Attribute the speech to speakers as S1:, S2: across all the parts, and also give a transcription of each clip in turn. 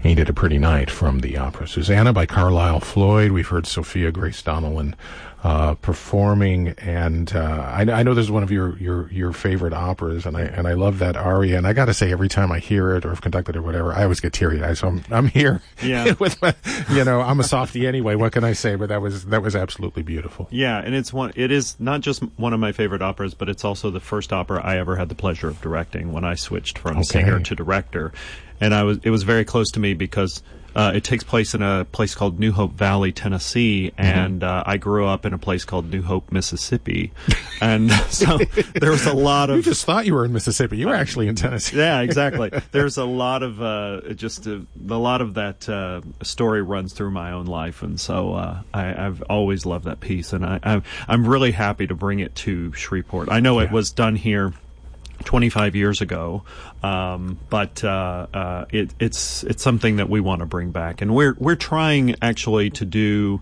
S1: Ain't It a Pretty Night from the opera Susanna by Carlisle Floyd. We've heard Sophia Grace Donnellan performing, and I know this is one of your favorite operas, and I love that aria. And I got to say, every time I hear it or have conducted it or whatever, I always get teary-eyed. So I'm here, with my, I'm a softie anyway. What can I say? But that was absolutely beautiful.
S2: Yeah, and it is not just one of my favorite operas, but it's also the first opera I ever had the pleasure of directing when I switched from singer to director, and it was very close to me because. It takes place in a place called New Hope Valley, Tennessee, and I grew up in a place called New Hope, Mississippi, and so there was a lot of.
S1: You just thought you were in Mississippi. You were actually in Tennessee.
S2: Yeah, exactly. There's a lot of a lot of that story runs through my own life, and so I've always loved that piece, and I'm really happy to bring it to Shreveport. I know it was done here 25 years ago, but it's something that we want to bring back, and we're trying actually to do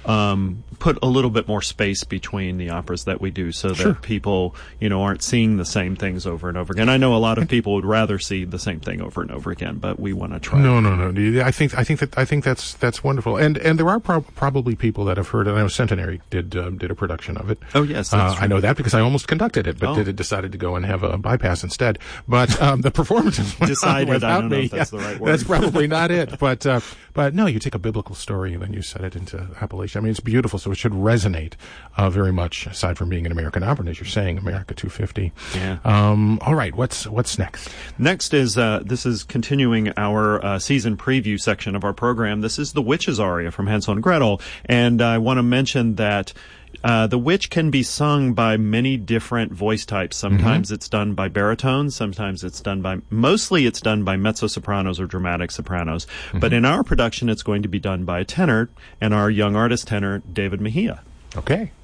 S2: put a little bit more space between the operas that we do, so that people aren't seeing the same things over and over again. I know a lot of people would rather see the same thing over and over again, but we want to try.
S1: No. I think that's wonderful, and there are probably people that have heard. And I know Centenary did a production of it.
S2: Oh yes, that's true.
S1: I know that because I almost conducted it, but decided to go and have a bypass instead. But the performances went
S2: decided
S1: on without
S2: I don't know
S1: me.
S2: if that's the right word.
S1: That's probably not it. But no, you take a biblical story and then you set it into Appalachian. I mean, it's beautiful, so it should resonate very much. Aside from being an American opera, as you're saying, America 250.
S2: Yeah.
S1: All right. What's next?
S2: Next is this is continuing our season preview section of our program. This is the Witch's aria from Hansel and Gretel, and I want to mention that. The Witch can be sung by many different voice types. Sometimes it's done by baritones. Sometimes mostly it's done by mezzo-sopranos or dramatic sopranos. But in our production, it's going to be done by a tenor, and our young artist tenor, David Mejia.
S1: Okay.